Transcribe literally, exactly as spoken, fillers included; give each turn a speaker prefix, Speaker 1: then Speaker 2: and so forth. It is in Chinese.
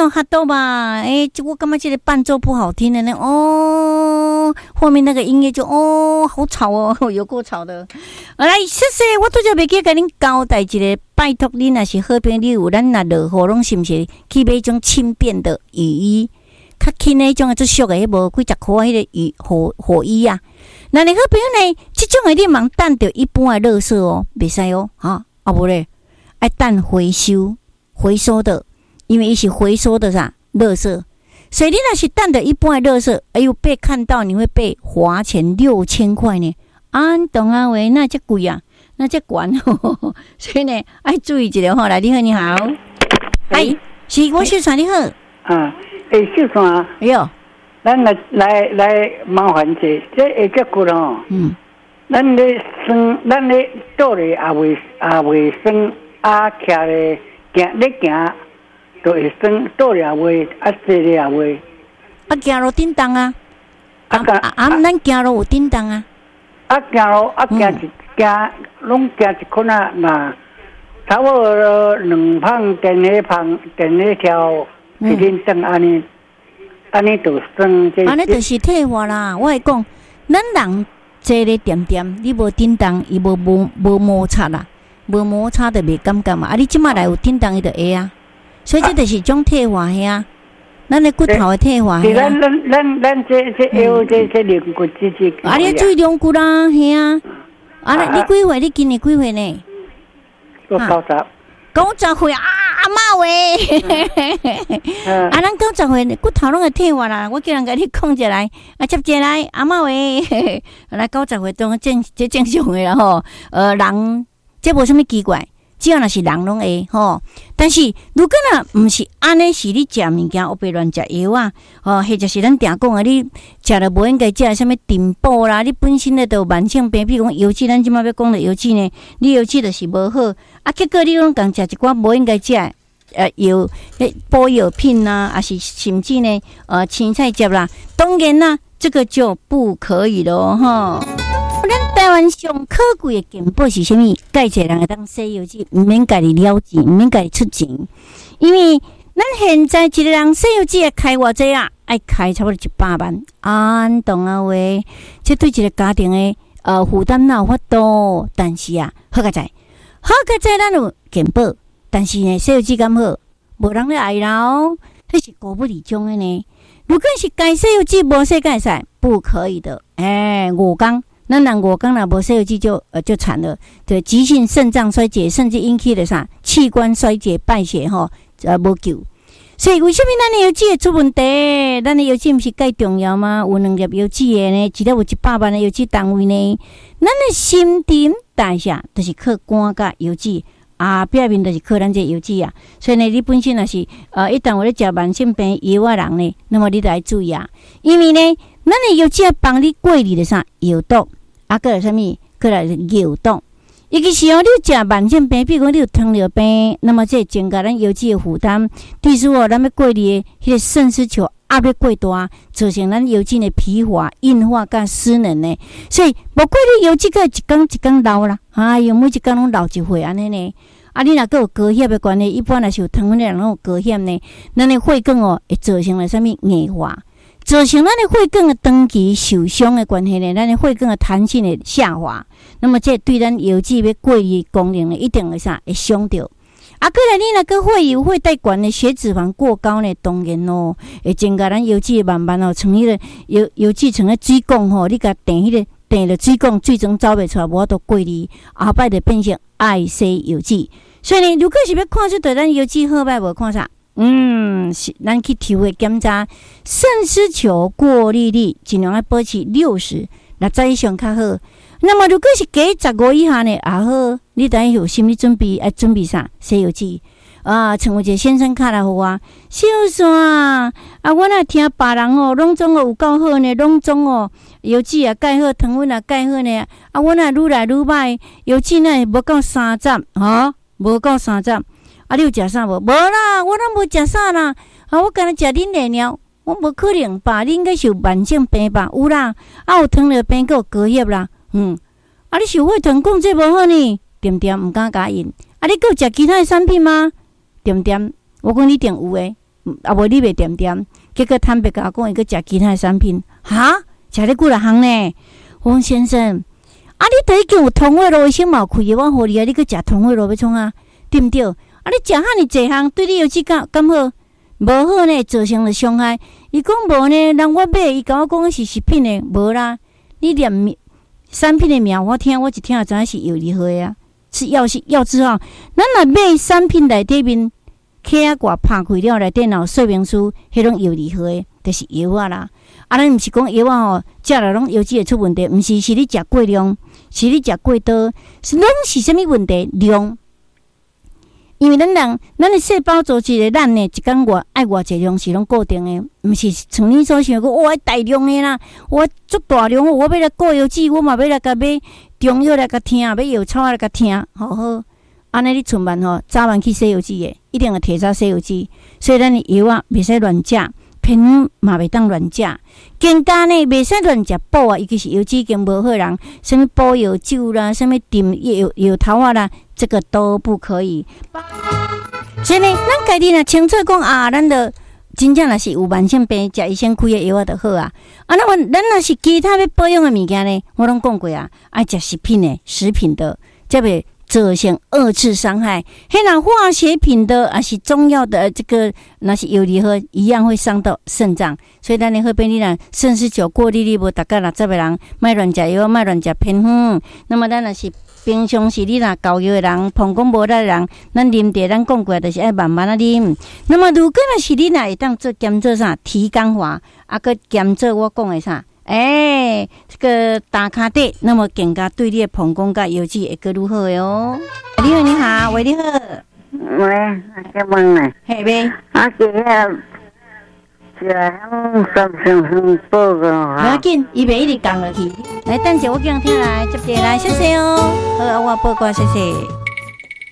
Speaker 1: 种哈豆吧，哎，结果干嘛这个伴奏不好听的呢？哦，后面那个音乐就哦，好吵哦，有够吵的。来，谢谢，我拄则袂记甲恁交代一个，拜托恁若是好朋友，你有咱若落雨，拢是毋是去买种轻便的雨衣？较轻的迄种最俗的，迄无几十箍迄个雨雨雨衣啊。那你好朋友呢？这种的你茫等着一般的垃圾哦，袂使哦，哈，啊无咧，爱等回收回收的。因为伊是回收的啥垃圾，所以你若是等的一般的垃圾，哎呦被看到你会被罚钱六千块呢。啊，懂啊喂，那这贵啊，那这管哦，所以呢爱注意一下吼。来，你好，你好，哎，是我秀传你好，
Speaker 2: 啊，哎，秀传，
Speaker 1: 哎呦，
Speaker 2: 咱来来来麻烦者，这下只句咯，嗯，咱咧生，咱咧做咧也未也未生，啊，徛咧行咧行。都会生多了位，啊，这了位，
Speaker 1: 啊，行路叮当啊，啊啊啊，咱行路有叮当啊，
Speaker 2: 啊，行路啊，行一行，拢行一困啊，那差不多两磅电那磅电那条，一天生安尼，安尼就生这。
Speaker 1: 安尼就是退化啦，我会讲，咱人坐咧点点，你无叮当，伊无无无摩擦啦，无摩擦就袂感觉嘛。啊，你即马来有叮当，伊就会啊。所以这就是种退化呀，咱的骨头的退化呀。
Speaker 2: 咱咱咱咱这这腰这这肋骨这这。
Speaker 1: 啊，你最两骨啦，系啊。啊，你几岁？你今年几岁呢？
Speaker 2: 我九十。
Speaker 1: 九十岁啊，阿妈喂！啊，咱九十岁骨头拢会退化啦。我叫人甲你控制来，啊，接者来，阿妈喂！来九十岁当正这正常的啦吼。呃，人这无啥物奇怪。只要若是人拢会吼，但是如果若毋是安尼，是你食物件乌白乱食药啊，吼，或者是咱定讲啊，你食了无应该食什物顶补啦，你本身咧都慢性病，比如讲油脂，咱即马要讲的油脂呢，你油脂就是无好，啊，结果你拢共食一寡无应该食呃药补药品呐，还是甚至呢呃青菜汁啦，当然啦，这个就不可以咯，吼。咱台湾上可贵的健保是啥物？介济人会当洗油脂，毋免家己了钱，毋免家己出钱，因为咱现在一个人洗油脂会开偌济啊？爱开差不多一百万，安懂啊喂？这对一个家庭的呃负担哪有法度？但是啊，好个在，好个在咱有健保，但是呢，洗油脂敢好，无人咧爱啦哦，迄是古不离宗的呢。如果是该洗油脂无洗该使，不可以的。哎、欸，五工。咱人五工若无洗油脂就呃就惨了，对急性肾脏衰竭，甚至引起的啥器官衰竭、败血吼，呃无救。所以为什么咱的油脂会出问题？咱的油脂毋是介重要吗？有两粒油脂的呢，一粒有一百万的油脂单位呢。咱的新陈代谢就是靠肝甲油脂啊，表面就是靠咱这油脂啊。所以呢，你本身若是呃一旦有咧食慢性病药啊人呢，那么你就要注意啊，因为呢。咱的油脂帮你过滤的啥药毒，啊，个来啥物？个来药毒。尤其是哦，你有食慢性病，比如讲你有糖尿病，那么这增加咱油脂的负担。第四哦，咱要过滤的迄个肾丝球压力过大，造成咱油脂的疲乏、硬化甲失能呢。所以无过滤油脂个一天一天老啦，哎哟，每一天拢老一岁安尼呢。啊，你若个有高血的关系，一般若是有糖分的人拢有高血呢，咱的血管哦会造成了啥物硬化。造成咱的血管的长期受伤的关系呢，咱的血管的弹性的下滑，那么这对咱油脂要过滤功能呢，一定会啥会伤到。啊，过来你若个血油会带管的血脂肪过高呢，当然咯，会增加咱油脂慢慢哦，从迄个油油脂从咧水管吼，你甲电迄个电了水管水层走袂出来，无法度过滤，后摆就变成爱洗油脂。所以呢，如果是要看出对咱油脂好歹无看啥。嗯，是咱去体会检查肾丝球过滤率，尽量要保持六十，六十以上较好。那么如果是加十五以下呢，也好，你等有心理准备，要准备啥？洗油脂啊，像有一个先生卡来互我，小山啊，啊，我若听别人哦，拢总哦有够好呢，拢总哦油脂也介好，糖分也介好呢，啊，我若愈来愈歹，油脂呢无够三十，哈，无够三十。啊，你有食啥无？无啦，我拢无食啥啦。啊，我干那食恁奶鸟，我无可能吧？你应该是有慢性病吧？有啦，啊有糖尿病，还有高血啦。嗯，啊你受血团讲这无好呢？点点唔敢甲因。啊，你还有食其他的产品吗？点点，我讲你一定有诶。 啊无你袂掂掂，结果坦白甲我讲，伊去食其他的产品，哈，食咧几若项呢？我讲先生，啊，你都已经有通话路卫生嘛有开的，我互你啊，你去食通话路要创啊，对毋对？啊，你食遐尼济项，对你有即敢敢好？无好呢，造成了伤害。伊讲无呢，人我买，伊甲我讲是食品的，无啦。你连产品的名我听，我一听就知影是药理货啊，是药是药字号。咱若买产品内底面刻啊挂拍开了，内底若有说明书，迄种药理货的，就是药啊啦。啊，咱毋是讲药啊吼，食了拢药剂会出问题，毋是，是你食过量，是你食过多，是拢是啥物问题？量。因为咱人，咱的细胞组织的咱呢，一工外爱偌济量是拢固定的，毋是像你所想讲，我大量的啦，我足大量，我要来过药剂，我嘛要来甲买中药来甲听，要药草来甲听，好好，安尼你出门吼，早晚去洗药剂的，一定要提早洗药剂，所以咱的药啊，袂使乱食，偏嘛袂当乱食，更加呢袂使乱食补啊，尤其是药剂已经无好人，什么补药酒啦，什么炖药药头啊啦。这个都不可以，所以呢，咱家己若清楚讲啊，咱的真正若是有慢性病，食医生开的药啊就好啊。啊，那我咱若是其他要保养的物件呢，我拢讲过啊，爱食食品的、食品的，才袂造成二次伤害。迄若化学品的，还是中药的，这个那是药理喝一样会伤到肾脏。所以咱的好便利人，肾是酒过滤率无达到六十的人，莫乱食药，莫乱食偏方。那么咱若是平常时你若交药的人，膀胱无力的人，咱啉茶咱讲过，就是爱慢慢啊啉。那么如果若是你若会当做兼做啥提肛化，啊个兼做我讲的啥，诶、欸，这个打卡底，那么更加对你的膀胱甲药剂会更如何哟？你好，你好，喂，你好，
Speaker 2: 喂，阿问呢？
Speaker 1: 嘿呗，
Speaker 2: 啊，今日是响三声声报个哈。
Speaker 1: 不要紧，伊袂一直讲落去。来，等下我叫人听来接电来，谢谢哦。好，我报告，谢谢。